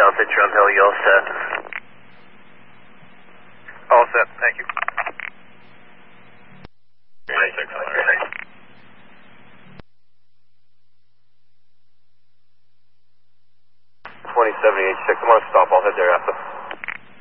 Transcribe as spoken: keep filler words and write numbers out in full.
Delta Drum Hill, you all set? All set, thank you. twenty seventy-eight six, I'm going to stop, I'll head there after.